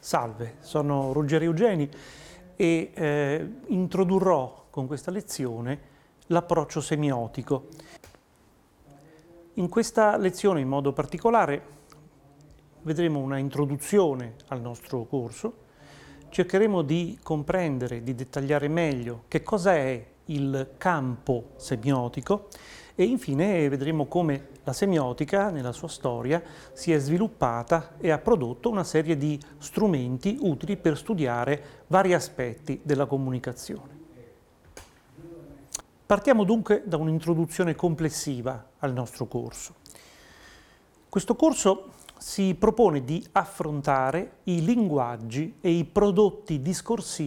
Salve, sono Ruggero Eugeni e introdurrò con questa lezione l'approccio semiotico. In questa lezione in modo particolare vedremo una introduzione al nostro corso, cercheremo di comprendere, di dettagliare meglio che cosa è il campo semiotico e infine vedremo come la semiotica nella sua storia si è sviluppata e ha prodotto una serie di strumenti utili per studiare vari aspetti della comunicazione. Partiamo dunque da un'introduzione complessiva al nostro corso. Questo corso si propone di affrontare i linguaggi e i prodotti discorsivi